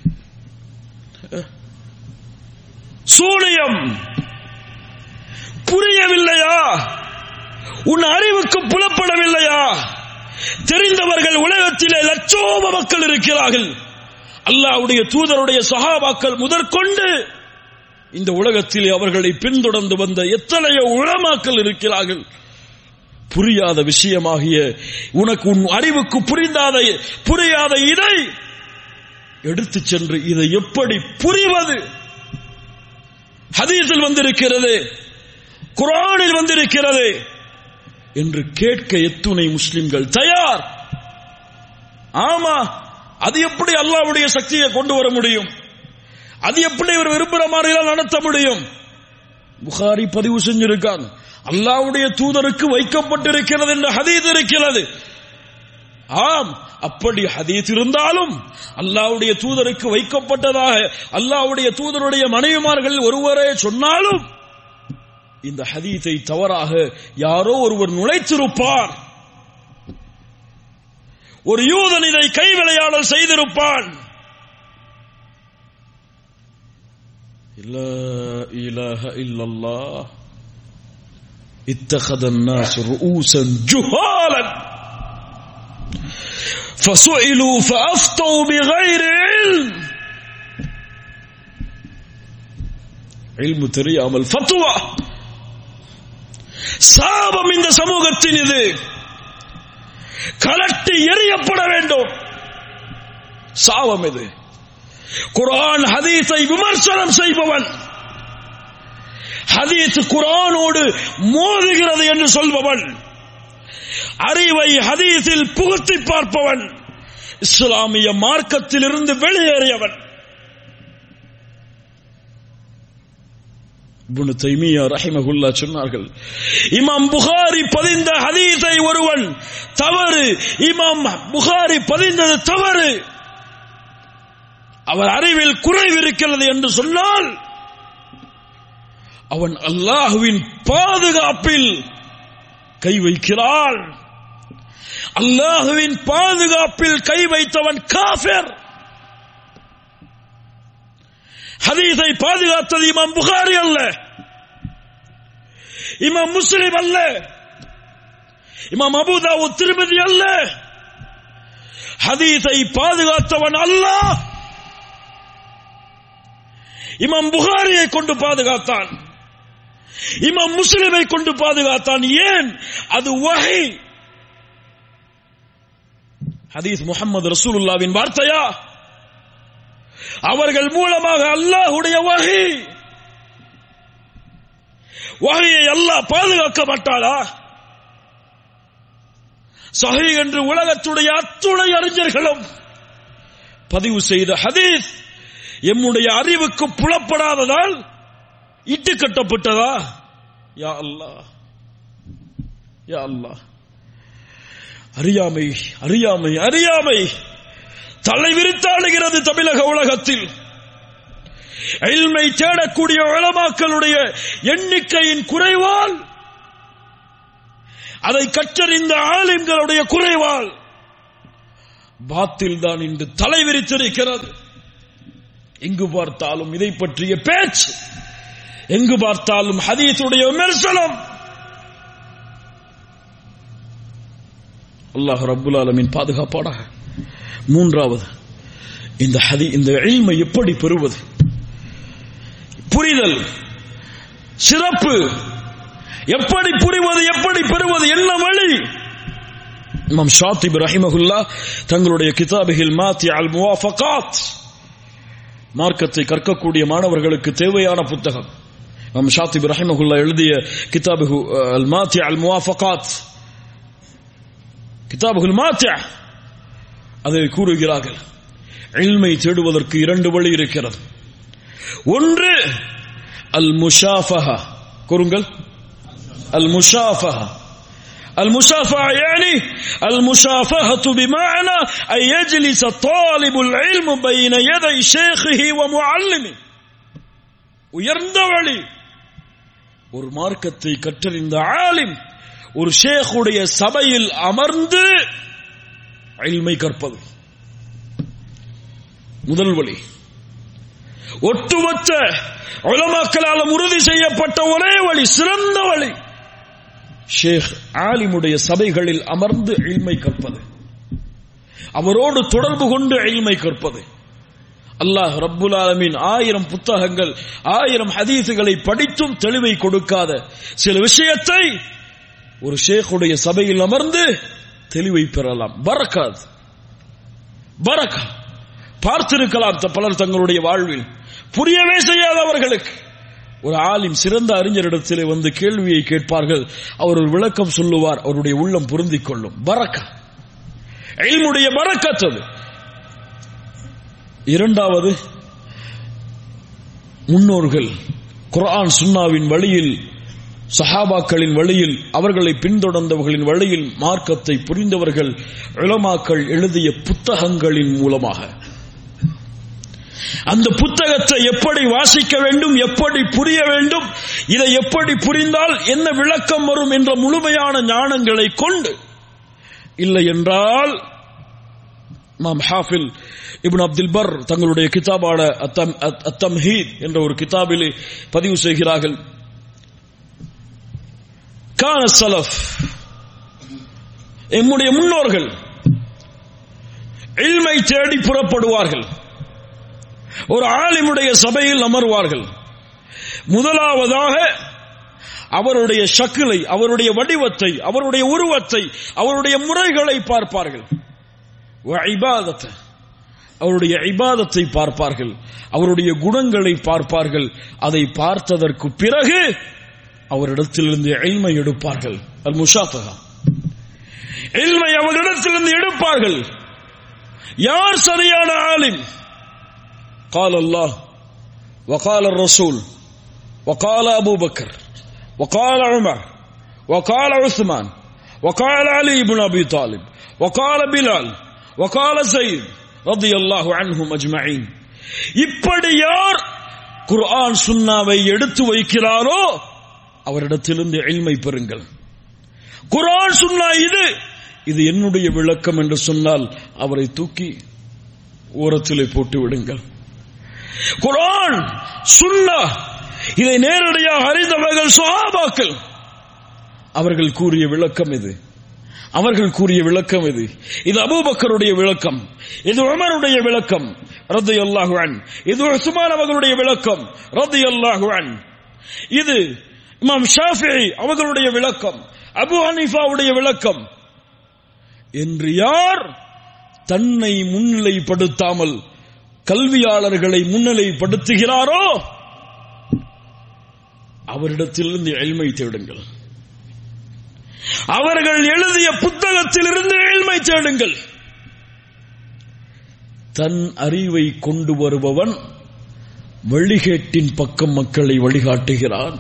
சூனியம் புரியவில்லையா? உன் அறிவுக்கு புலப்படவில்லையா? தெரிந்தவர்கள் உலகத்திலே லட்சோப மக்கள் இருக்கிறார்கள். அல்லாஹ்வுடைய தூதருடைய சஹாபாக்கள் முதற்கொண்டு இந்த உலகத்திலே அவர்களை பின்தொடர்ந்து வந்த எத்தனையோ உலமாக்கள் இருக்கிறார்கள். புரியாத விஷயமாகிய உனக்கு உன் அறிவுக்கு புரிந்தாத புரியாத இதை எடுத்து சென்று இதை எப்படி புரிவது? ஹதீஸில் வந்திருக்கிறது, குர்ஆனில் வந்திருக்கிறது என்று கேட்க எத்துணை முஸ்லிம்கள் தயார். ஆமா, அது எப்படி அல்லாஹ்வுடைய சக்தியை கொண்டு வர முடியும்? அது எப்படி இவர் விரும்புகிற மாதிரி நடத்த முடியும்? புகாரி பதிவு செஞ்சிருக்கான், அல்லாஹ்வுடைய தூதருக்கு வைக்கப்பட்டிருக்கிறது என்ற ஹதீஸ் இருக்கிறது. ஆம், அப்படி ஹதீஸ் இருந்தாலும் அல்லாஹ்வுடைய தூதருக்கு வைக்கப்பட்டதாக அல்லாஹ்வுடைய தூதருடைய மனைவிமார்கள் ஒருவரே சொன்னாலும் இந்த ஹதீஸை தவறாக யாரோ ஒருவர் நுழைத்திருப்பார். ஒரு யூதன் இதை கைவிளையாடல் செய்திருப்பான். லா இலாஹ இல்லல்லாஹ் اتخذ الناس رؤوسا جهالا فسئلوا فافتوا بغير علم. علم தெரியாமல் ஃபத்வா. சாபம் இந்த சமூகத்தின் இது. கலட்டி எறியப்பட வேண்டும். சாபம் இது. குர்ஆன் ஹதீஸை விமர்சனம் செய்பவன், ஹதீஸ் குர்ஆனோடு மோதுகிறது என்று சொல்பவன், அறிவை ஹதீஸில் புகுத்தி பார்ப்பவன், இஸ்லாமிய மார்க்கத்தில் இருந்து வெளியேறியவன். இப்னு தைமியா ரஹிமஹுல்லாஹ் சொன்னார்கள், இமாம் புகாரி பதிந்த ஹதீஸை ஒருவன் தவறு, இமாம் புகாரி பதிந்தது தவறு, அவர் அறிவில் குறைவு இருக்கிறது என்று சொன்னால் அவன் அல்லாஹ்வின் பாதுகாப்பில் கை வைக்கிறான். அல்லாஹ்வின் பாதுகாப்பில் கை வைத்தவன் காஃபிர். ஹதீஸை பாதுகாத்தது இமாம் புகாரி அல்ல, இமாம் முஸ்லிம் அல்ல, இமாம் அபூ தாவூத் திர்மிதி அல்ல. ஹதீஸை பாதுகாத்தவன் அல்லாஹ். இமாம் புகாரியை கொண்டு பாதுகாத்தான், இமாம் முஸ்லிமை கொண்டு பாதுகாத்தான். ஏன்? அது வஹி. ஹதீஸ் முஹம்மது ரசூலுல்லாஹ்வின் வார்த்தையா? அவர்கள் மூலமாக அல்லாஹ்வுடைய வஹி. வஹியை அல்லாஹ் பாதுகாக்க மாட்டாளா? சஹீஹ் என்று உலகத்துடைய அத்துணை அறிஞர்களும் பதிவு செய்த ஹதீஸ் எம்முடைய அறிவுக்கு புலப்படாததால் இட்டு கட்டப்பட்டதா? யா அல்லாஹ், யா அல்லாஹ். அறியாமை அறியாமை அறியாமை தலை விரித்தாடுகிறது தமிழக உலகத்தில். இல்மை தேடக்கூடிய உலமாக்களுடைய எண்ணிக்கையின் குறைவால் அதை கற்றறிந்த ஆலிம்களுடைய குறைவால் பாத்தில் தான் இன்று தலைவிரித்திருக்கிறது. எங்கு பார்த்தாலும் இதை பற்றிய பேச்சு, எங்கு பார்த்தாலும் ஹதீஸுடைய விமர்சனம். அல்லாஹ் ரப்புல் ஆலமீன் பாதுகாப்பானாக. மூன்றாவது, இந்த ஹதீ இந்த இல்மை எப்படி பெறுவது, புரிதல், சிறப்பு, எப்படி புரிவது, எப்படி பெறுவது, என்ன வழி? இமாம் ஷாத்திபி ரஹிமஹுல்லாஹ் தங்களுடைய கிதாபில் மாத்தி அல் முவாஃபகாத், மார்க்கத்தை கற்கக்கூடிய மாணவர்களுக்கு தேவையான புத்தகம். இமாம் ஷாத்திபி ரஹிமஹுல்லாஹ் எழுதிய கிதாபு அல் மாத்தி அல் முவாஃபகாத், கிதாபுல் மாத்தி, அதை கூறுகிறார்கள். இல்மை தேடுவதற்கு இரண்டு வழி இருக்கிறது. ஒன்று அல் முஷாஃபஹா, கூறுங்கள், அல் முஷாஃபஹா. المشافهة يعني المشافهة بمعنى أن يجلس طالب العلم بين يدي شيخه ومعلمه. உயர்ந்த வழி, ஒரு மார்க்கத்தை கற்றறிந்த ஆலிம் ஒரு ஷேக்குடைய சபையில் அமர்ந்து இல்மை கற்பது முதல் வழி. ஒட்டுமொத்த உலமாக்களால் உறுதி செய்யப்பட்ட ஒரே வழி, சிறந்த வழி, ஷேக் ஆலிமுடைய சபைகளில் அமர்ந்து இல்மை கற்பது, அவரோடு தொடர்பு கொண்டு இல்மை கற்பது. அல்லாஹ் ரப்புல் ஆலமீன் ஆயிரம் புத்தகங்கள், ஆயிரம் ஹதீசுகளை படித்தும் தெளிவை கொடுக்காத சில விஷயத்தை ஒரு ஷேக்குடைய சபையில் அமர்ந்து தெளிவை பெறலாம். பரக்காத், பரக்கா. பார்த்திருக்கலாம் பலர் தங்களுடைய வாழ்வில் புரியவே செய்யாதவர்களுக்கு ஒரு ஆலிம், சிறந்த அறிஞரிடத்திலே வந்து கேள்வியை கேட்பார்கள், அவர் ஒரு விளக்கம் சொல்லுவார், அவருடைய உள்ளம் பொருந்திக் கொள்ளும். பரக்கா, இல்முடைய பரக்கத் அது. இரண்டாவது, முன்னோர்கள் குர்ஆன் சுன்னாவின் வழியில், சஹாபாக்களின் வழியில், அவர்களை பின்தொடர்ந்தவர்களின் வழியில் மார்க்கத்தை புரிந்தவர்கள் உலமாக்கள் எழுதிய புத்தகங்களின் மூலமாக. அந்த புத்தகத்தை எப்படி வாசிக்க வேண்டும், எப்படி புரிய வேண்டும், இதை எப்படி புரிந்தால் என்ன விளக்கம் வரும் என்ற முழுமையான ஞானங்களை கொண்டு, இல்லை என்றால் இமாம் ஹாஃபில் இப்னு அப்துல் பர் தங்களுடைய கிதாபான அத்-தம்ஹீத் என்ற ஒரு கிதாபிலே பதிவு செய்கிறார்கள். கான ஸலஃப், எம்முடைய முன்னோர்கள் இல்மை தேடி புறப்படுவார்கள், ஒரு ஆலிமுடைய சபையில் அமர்வார்கள். முதலாவதாக அவருடைய ஷக்கிலை, அவருடைய வடிவத்தை, அவருடைய உருவத்தை, அவருடைய முறைகளை பார்ப்பார்கள். அவருடைய இபாதத்தை பார்ப்பார்கள், அவருடைய குணங்களை பார்ப்பார்கள். அதை பார்த்ததற்கு பிறகு அவரிடத்திலிருந்து இல்மை எடுப்பார்கள். அல் முஷாஃபஹா, இல்மை அவரிடத்திலிருந்து எடுப்பார்கள். யார் சரியான ஆலிம்? قال الله وقال الرسول وقال أبو بكر وقال عمر وقال عثمان وقال علي بن أبي طالب وقال بلال وقال زيد رضي الله عنهم أجمعين. இப்படி யார் குர்ஆன் சுன்னாவை எடுத்து வைக்கிறாரோ அவரிடத்திலிருந்து இல்மை பெறுங்கள். குர்ஆன் சுன்னா இது இது என்னுடைய விளக்கம் என்று சொன்னால் அவரை தூக்கி ஓரத்திலே போட்டு விடுங்கள். குர்ஆன் சுன்னா இதை நேரடியாக அறிந்தவர்கள் சஹாபாக்கள், அவர்கள் கூறிய விளக்கம் இது, அவர்கள் கூறிய விளக்கம் இது. இது அபூபக்கருடைய விளக்கம், இது உமருடைய விளக்கம் ரலியல்லாஹு அன்ஹு, இது உஸ்மான் அவர்களுடைய விளக்கம் ரலியல்லாஹு அன்ஹு, இது இமாம் ஷாஃபிஈ அவர்களுடைய விளக்கம், அபூ ஹனீஃபாவுடைய விளக்கம் என்று யார் தன்னை முன்னிலைப்படுத்தாமல் கல்வியாளர்களை முன்னிலைப்படுத்துகிறாரோ அவரிடத்திலிருந்து இல்மை தேடுங்கள். அவர்கள் எழுதிய புத்தகத்திலிருந்து இல்மை தேடுங்கள். தன் அறிவை கொண்டு வருபவன் வழிகேட்டின் பக்கம் மக்களை வழிகாட்டுகிறான்.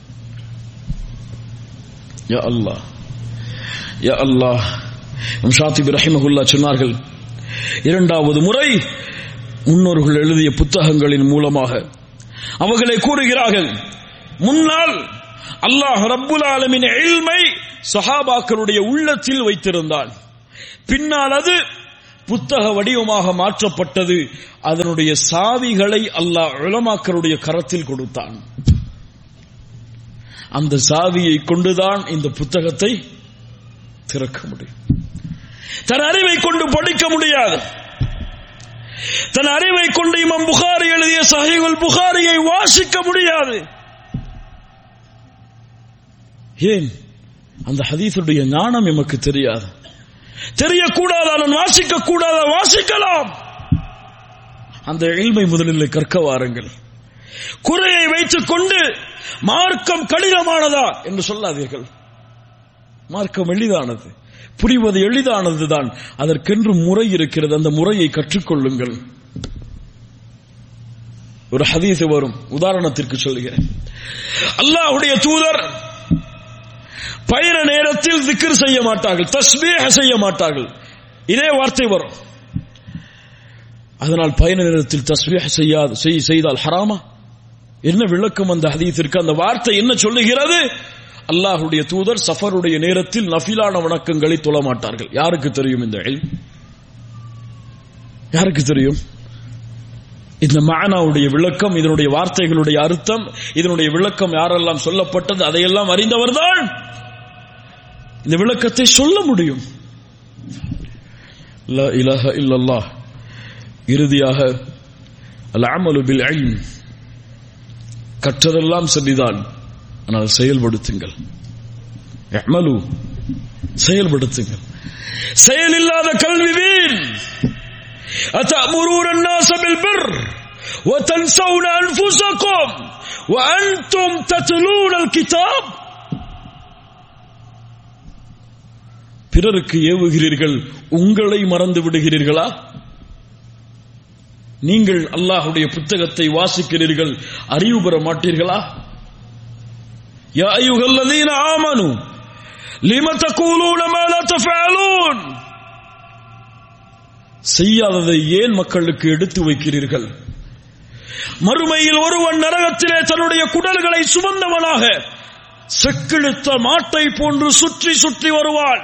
யா அல்லாஹ், யா அல்லாஹ். ஷாத்திபி ரஹிமஹுல்லாஹ் சொன்னார்கள், இரண்டாவது முறை முன்னோர்கள் எழுதிய புத்தகங்களின் மூலமாக அவர்களை கூறுகிறார்கள், முன்னால் அல்லாஹ் ரப்புல் ஆலமீன் இல்மை சஹாபாக்களுடைய உள்ளத்தில் வைத்திருந்தான். பின்னால் அது புத்தக வடிவமாக மாற்றப்பட்டது. அதனுடைய சாவிகளை அல்லாஹ் உலமாக்களுடைய கரத்தில் கொடுத்தான். அந்த சாவியை கொண்டுதான் இந்த புத்தகத்தை திறக்க முடியும். தன் அறிவை கொண்டு படிக்க முடியாது. தன் அறிவை கொண்டு இமாம் புகாரி எழுதிய சஹீஹுல் புகாரியை வாசிக்க முடியாது. ஏன்? அந்த ஹதீஸுடைய ஞானம் எமக்கு தெரியாது. தெரியக்கூடாதா? நான் வாசிக்க கூடாதா? வாசிக்கலாம். அந்த இல்மை முதலில் கற்க வாருங்கள். குறையை வைத்துக் கொண்டு மார்க்கம் கடினமானதா என்று சொல்லாதீர்கள். மார்க்கம் எளிதானது, புரிவது எளிதானதுதான். அதற்கென்று முறை இருக்கிறது. அந்த முறையை கற்றுக்கொள்ளுங்கள். ஒரு ஹதீஸ் வரும், உதாரணத்திற்கு சொல்கிறேன். அல்லாஹ்வுடைய தூதர் பயண நேரத்தில் திக்ர் செய்ய மாட்டார்கள், தஸ்பீஹ் செய்ய மாட்டார்கள். இதே வார்த்தை வரும். அதனால் பயண நேரத்தில் தஸ்பீஹ் செய்யாது செய்தால் ஹராமா? என்ன விளக்கம் அந்த ஹதீஸிற்கு? அந்த வார்த்தை என்ன சொல்லுகிறது? அல்லாஹ்வுடைய தூதர் சஃபருடைய நேரத்தில் நஃபிலான வணக்கங்களை தொழ மாட்டார்கள். யாருக்கு தெரியும் இந்த இல்ம்? யாருக்கு தெரியும் இந்த மஅனாவுடைய விளக்கம், இதனுடைய வார்த்தைகளுடைய அர்த்தம், இதனுடைய விளக்கம் யாரெல்லாம் சொல்லப்பட்டது அதையெல்லாம் அறிந்தவர்தான் இந்த விளக்கத்தை சொல்ல முடியும். லா இலாஹ இல்லல்லாஹ். இறுதியாக அல் அமலு பில் இல்ம், கற்றதெல்லாம் சரிதான், ஆனால் செயல்படுத்துங்கள். அமலு, செயல்படுத்துங்கள். செயல் இல்லாத கல்வி வீண். அத்தஅமுரூன الناس بالبر وتنسون انفسكم وانتم تتلون الكتاب. பிறருக்கு ஏவுகிறீர்கள், உங்களை மறந்து விடுகிறீர்களா? நீங்கள் அல்லாஹ்வுடைய புத்தகத்தை வாசிக்கிறீர்கள், அறிவு பெற மாட்டீர்களா? யா அய்யுஹல்லதீன ஆமனு லிம தகூலூன மா லா தஃஅலூன். செய்யாததை ஏன் மக்களுக்கு எடுத்து வைக்கிறீர்கள்? மறுமையில் ஒருவன் நரகத்திலே தன்னுடைய குடல்களை சுமந்தவனாக செக்கிழுத்த மாட்டை போன்று சுற்றி சுற்றி வருவான்.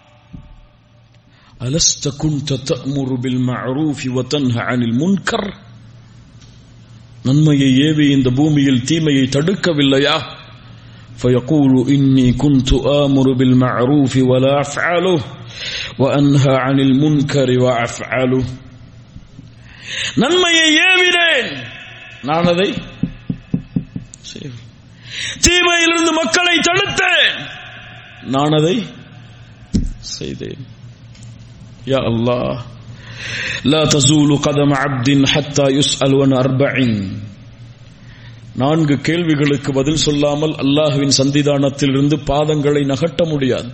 அலஸ்த குன்த தஅமுரு பில் மஅரூஃப் வ தன்ஹா அனில் முன்கர். நன்மையை ஏவி இந்த பூமியில் தீமையை தடுக்கவில்லையா? فيقول إني كنت آمر بالمعروف ولا أفعله وأنهى عن المنكر وأفعله. நன்மையை ஏவினேன், நான் அதை செய்வேன். தீமையிலிருந்து மக்களை தடுத்தேன், நான் அதை செய்தேன். யா அல்லாஹ், لا تزول قدم عبد حتى يسأل عن أربع. நான்கு கேள்விகளுக்கு பதில் சொல்லாமல் அல்லாஹ்வின் சந்திதானத்தில் இருந்து பாதங்களை நகட்ட முடியாது.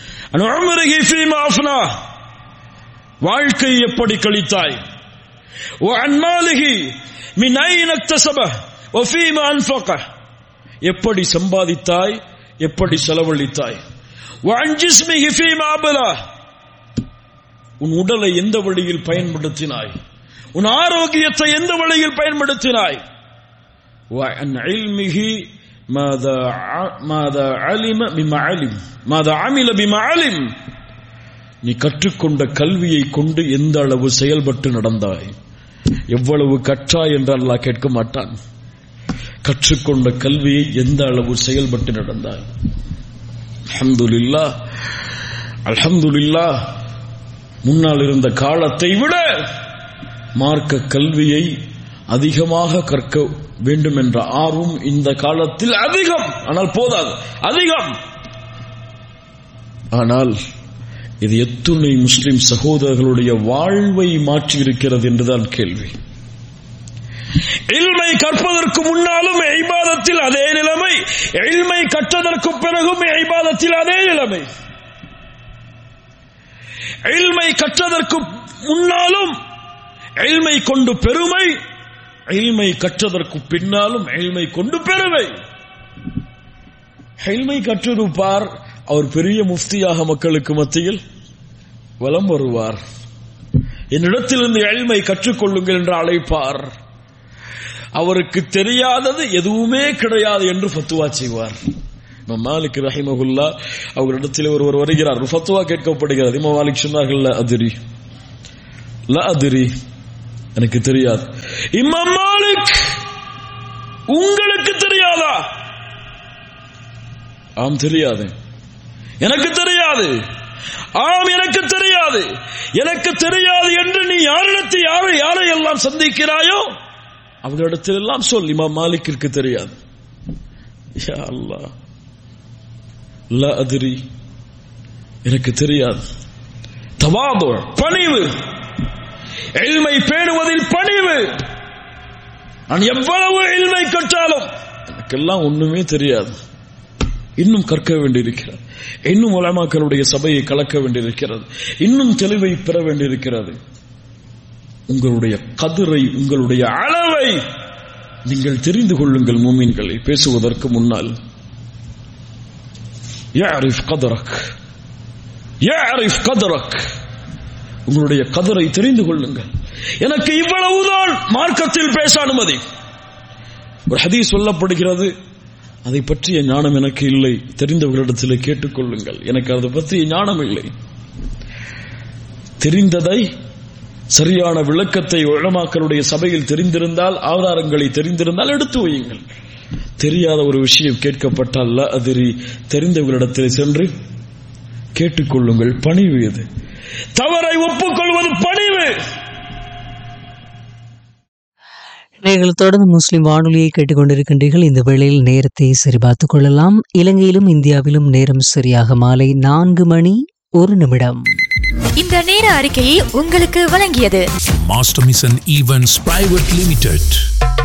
வாழ்க்கை எப்படி கழித்தாய்? எப்படி சம்பாதித்தாய்? எப்படி செலவழித்தாய்? உன் உடலை எந்த வழியில் பயன்படுத்தினாய்? உன் ஆரோக்கியத்தை எந்த வழியில் பயன்படுத்தினாய்? وعن علمه ماذا ماذا علم بما علم ماذا عمل بما علم. நீ கற்றுக்கொண்ட கல்வியை கொண்டு எந்த அளவு செயல்பட்டு நடந்தாய்? எவ்வளவு கற்றாய் என்று அல்லாஹ் கேட்க மாட்டான். கற்றுக்கொண்ட கல்வியை எந்த அளவு செயல்பட்டு நடந்தாய்? அல்ஹம்துலில்லாஹ், அல்ஹம்துலில்லாஹ். முன்னால் இருந்த காலத்தை விட மார்க்க கல்வியை அதிகமாக கற்க வேண்டும் என்ற ஆர்வம் இந்த காலத்தில் அதிகம். ஆனால் போதாது, அதிகம். ஆனால் இது எத்துணை முஸ்லிம் சகோதரர்களுடைய வாழ்வை மாற்றி இருக்கிறது என்றுதான் கேள்வி. இல்மை கற்பதற்கு முன்னாலும் இபாதத்தில் அதே நிலைமை, இல்மை கற்றதற்கு பிறகும் இபாதத்தில் அதே நிலைமை. இல்மை கற்றதற்கு முன்னாலும் இல்மை கொண்டு பெருமை, இல்மை கற்றதற்கு பின்னாலும் இல்மை கொண்டு பெருமை. இல்மை கற்றிருப்பார், அவர் பெரிய முஃப்தியாக மக்களுக்கு மத்தியில் வலம் வருவார். என்னிடத்திலிருந்து இல்மை கற்றுக்கொள்ளுங்கள் என்று அழைப்பார். அவருக்கு தெரியாதது எதுவுமே கிடையாது என்று ஃபத்வா செய்வார். இமாம் மாலிக் ரஹிமஹுல்லா அவர்களிடத்தில் ஒருவர் வருகிறார், ஒரு ஃபத்வா கேட்கப்படுகிறது. இமாம் மாலிக் சொன்னார்கள், லா அதிரி லா அதிரி, எனக்கு தெரியாது. இமாம் மாலிக், உங்களுக்கு தெரியாதா? ஆம் தெரியாது. எனக்கு தெரியாது. ஆம் எனக்கு தெரியாது. எனக்கு தெரியாது என்று நீ யாரிடத்தை யாரை யாரை எல்லாம் சந்திக்கிறாயோ அவர்களிடத்தில் எல்லாம் சொல், இமாம் மாலிக்கிற்கு தெரியாது. யா அல்லாஹ், லா அதிரி, எனக்கு தெரியாது. தவாது, பணிவு, இல்மை பேணுவதில் பணிவு. நான் எவ்வளவு இல்மை கற்றாலும் எனக்கெல்லாம் ஒண்ணுமே தெரியாது, இன்னும் கற்க வேண்டியிருக்கிறது, இன்னும் உலமாக்களுடைய சபையை கலக்க வேண்டியிருக்கிறது, இன்னும் தெளிவை பெற வேண்டியிருக்கிறது. உங்களுடைய கதிரை, உங்களுடைய அளவை நீங்கள் தெரிந்து கொள்ளுங்கள். மூமின்களை பேசுவதற்கு முன்னால் யஅரிஃப் கதரக், யஅரிஃப் கதரக், உங்களுடைய கதிரை தெரிந்து கொள்ளுங்கள். எனக்கு இவ்வளவுதான் மார்க்கத்தில் பேச அனுமதி. ஒரு ஹதீஸ் சொல்லப்படுகிறது, அதை பற்றிய ஞானம் எனக்கு இல்லை, தெரிந்தவர்களிடத்தில் கேட்டுக்கொள்ளுங்கள், எனக்கு அதை பற்றிய ஞானம் இல்லை. தெரிந்ததை, சரியான விளக்கத்தை உலமாக்களுடைய சபையில் தெரிந்திருந்தால், ஆதாரங்களை தெரிந்திருந்தால் எடுத்து வையுங்கள். தெரியாத ஒரு விஷயம் கேட்கப்பட்டால் லா அதிரி, தெரிந்தவர்களிடத்தில் சென்று கேட்டுக்கொள்ளுங்கள். பணிவு எது? தவறை ஒப்புக்கொள்வது பணிவு. நீங்கள் தொடர்ந்து முஸ்லிம் வானொலியை கேட்டுக்கொண்டிருக்கின்றீர்கள். இந்த வேளையில் நேரத்தை சரிபார்த்துக் கொள்ளலாம். இலங்கையிலும் இந்தியாவிலும் நேரம் சரியாக மாலை நான்கு மணி ஒரு நிமிடம். இந்த நேர அறிக்கையை உங்களுக்கு வழங்கியது master mission events private limited.